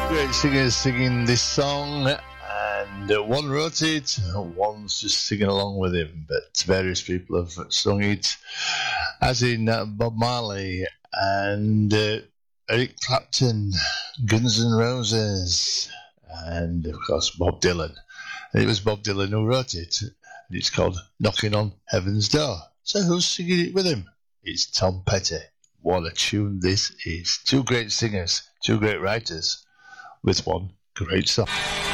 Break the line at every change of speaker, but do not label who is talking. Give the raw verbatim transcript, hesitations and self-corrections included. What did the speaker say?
Great singers singing this song, and uh, one wrote it, one's just singing along with him, but various people have sung it, as in uh, Bob Marley and uh, Eric Clapton, Guns N' Roses, and of course Bob Dylan. And it was Bob Dylan who wrote it, and it's called Knocking on Heaven's Door. So who's singing it with him? It's Tom Petty. What a tune this is. Two great singers, two great writers, with one great song.